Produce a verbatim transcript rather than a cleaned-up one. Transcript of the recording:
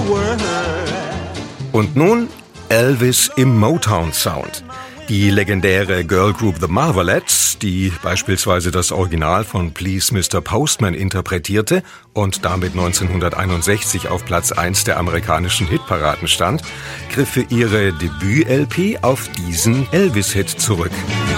world. Und nun Elvis im Motown-Sound. Die legendäre Girlgroup The Marvelettes, die beispielsweise das Original von Please Mister Postman interpretierte und damit neunzehnhunderteinundsechzig auf Platz eins der amerikanischen Hitparaden stand, griff für ihre Debüt-L P auf diesen Elvis-Hit zurück.